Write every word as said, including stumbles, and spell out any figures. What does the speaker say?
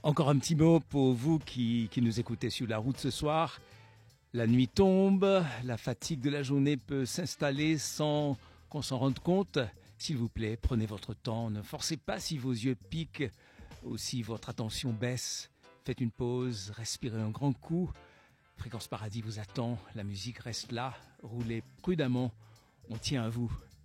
Encore un petit mot pour vous qui, qui nous écoutez sur la route ce soir. La nuit tombe, la fatigue de la journée peut s'installer sans qu'on s'en rende compte. S'il vous plaît, prenez votre temps, ne forcez pas si vos yeux piquent ou si votre attention baisse. Faites une pause, respirez un grand coup. Fréquence Paradis vous attend, la musique reste là, roulez prudemment, on tient à vous.